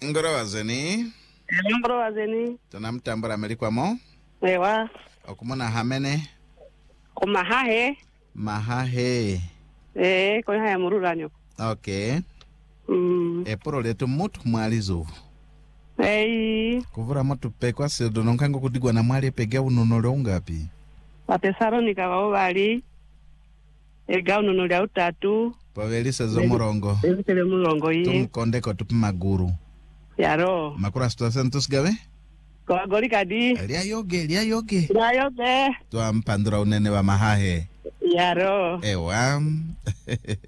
Ngoro wazeni. Ngoro wazeni. Tunamtambura melikwamo. Ewa. Okumona hamene. Kumahahe. Mahahe. Kwa haya mururanyo. Okay. Eporo letu mutu mwalizo. Kuvura motu pekwa sildo nonkango kudigwa na mwali pegea unonole ungapi? Watesaronika wao bali. Ega unonole au tatu. Pavelisa zo murongo. Pavelisa murongo hii. Tumkondeko tupi maguru. Yaro. Makura situasen tusgawe? Kwa goli kadi. Lia yoge. Lia yoge. Tua mpandura unene wa mahahe. Yaro. Ewa.